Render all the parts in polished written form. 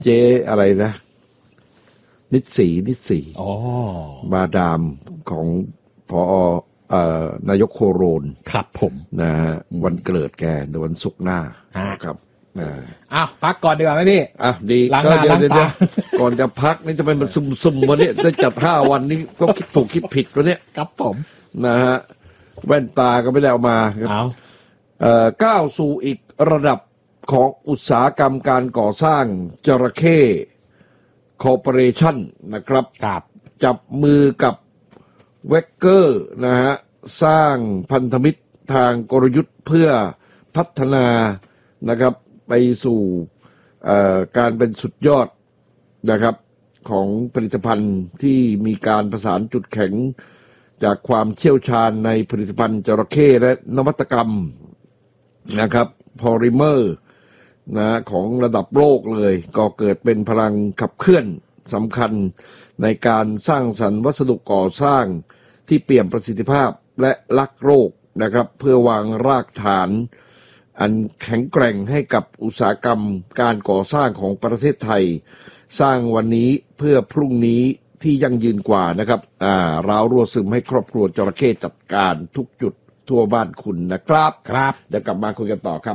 เจ๊อะไรนะนิสสีมาดามของผอนายกโคโรนครับผมนะฮะวันเกิดแกในวันศุกร์หน้าครับพักก่อนดีกว่าไหมพี่ดีก็เดี๋ยวก่อนจะพักนี่จะเป็นมันซึมวันนี้ได้จัด5 วันนี้ก็คิดถูกคิดผิดวันนี้ครับผมนะฮะแว่นตาก็ไม่ได้เอามาก้าวสู่อีกระดับของอุตสาหกรรมการก่อสร้างจระเข้คอร์ปอเรชั่นนะครับจับมือกับเวกเกอร์นะฮะสร้างพันธมิตรทางกลยุทธ์เพื่อพัฒนานะครับไปสู่การเป็นสุดยอดนะครับของผลิตภัณฑ์ที่มีการประสานจุดแข็งจากความเชี่ยวชาญในผลิตภัณฑ์จระเข้และนวัตกรรมนะครับพอลิเมอร์นะของระดับโลกเลยก็เกิดเป็นพลังขับเคลื่อนสำคัญในการสร้างสรรค์วัสดุก่อสร้างที่เปี่ยมประสิทธิภาพและรักโลกนะครับเพื่อวางรากฐานอันแข็งแกร่งให้กับอุตสาหกรรมการก่อสร้างของประเทศไทยสร้างวันนี้เพื่อพรุ่งนี้ที่ยั่งยืนกว่านะครับเรารั่วซึมให้ครอบครัวจระเข้จัดการทุกจุดทั่วบ้านคุณนะครับเดี๋ยวกลับมาคุยกันต่อครับ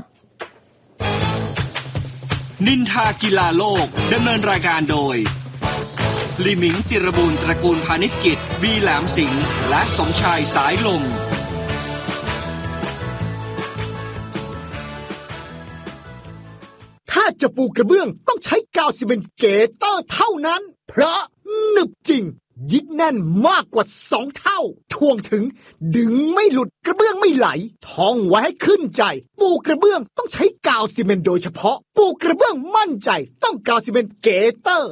นินทากีฬาโลกดำเนินรายการโดยลิมิงจิรบูรณ์ตระกูลพาณิชกิจบีแหลมสิงห์และสมชายสายลมถ้าจะปูกระเบื้องต้องใช้กาวซีเมนต์เกเตอร์เท่านั้นเพราะหนึบจริงยึดแน่นมากกว่า2 เท่าท่วงถึงดึงไม่หลุดกระเบื้องไม่ไหลท่องไว้ให้ขึ้นใจปูกระเบื้องต้องใช้กาวซีเมนต์โดยเฉพาะปูกระเบื้องมั่นใจต้องกาวซีเมนต์เกเตอร์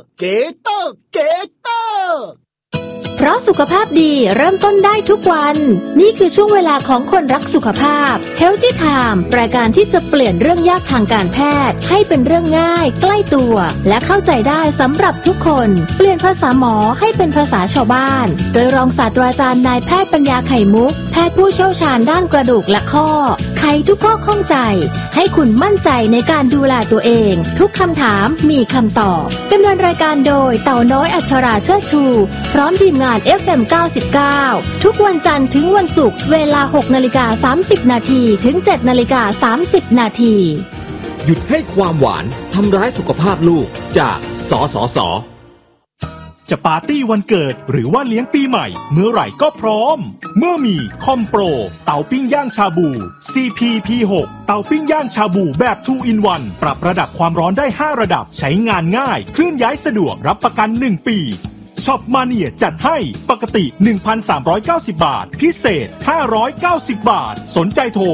เพราะสุขภาพดีเริ่มต้นได้ทุกวันนี่คือช่วงเวลาของคนรักสุขภาพ Healthy Time รายการที่จะเปลี่ยนเรื่องยากทางการแพทย์ให้เป็นเรื่องง่ายใกล้ตัวและเข้าใจได้สำหรับทุกคนเปลี่ยนภาษาหมอให้เป็นภาษาชาวบ้านโดยรองศาสตราจารย์นายแพทย์ปัญญาไข่มุกแพทย์ผู้เชี่ยวชาญด้านกระดูกและข้อไขทุกข้อข้องใจให้คุณมั่นใจในการดูแลตัวเองทุกคำถามมีคำตอบดำเนินรายการโดยเต่าน้อยอัชราเชิดชูพร้อมทีมงาน FM 99ทุกวันจันทร์ถึงวันศุกร์เวลา 6:30 นาทีถึง 7:30 นาทีหยุดให้ความหวานทำร้ายสุขภาพลูกจากสสส. จะปาร์ตี้วันเกิดหรือว่าเลี้ยงปีใหม่เมื่อไหร่ก็พร้อมเมื่อมีคอมโปรเตาปิ้งย่างชาบู CPP6 เตาปิ้งย่างชาบูแบบ 2 in 1 ปรับระดับความร้อนได้5ระดับใช้งานง่ายเคลื่อนย้ายสะดวกรับประกัน1 ปีช็อปมาเนียจัดให้ปกติ 1,390 บาทพิเศษ590 บาทสนใจโทร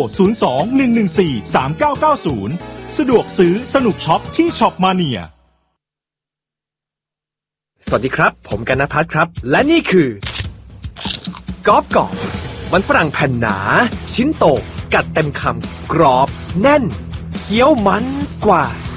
02-114-3990 สะดวกซื้อสนุกช็อปที่ช็อปมาเนียสวัสดีครับผมกนภัทรครับและนี่คือกรอบมันฝรั่งแผ่นหนาชิ้นโตกัดเต็มคำกรอบแน่นเคี้ยวมันกว่า